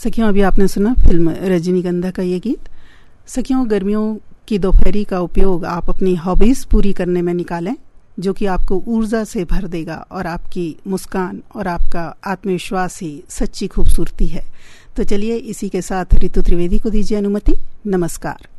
सखियों, अभी आपने सुना फिल्म रजनीगंधा का ये गीत। सखियों, गर्मियों की दोपहरी का उपयोग आप अपनी हॉबीज़ पूरी करने में निकालें, जो कि आपको ऊर्जा से भर देगा और आपकी मुस्कान और आपका आत्मविश्वास ही सच्ची खूबसूरती है। तो चलिए इसी के साथ ऋतु त्रिवेदी को दीजिए अनुमति। नमस्कार।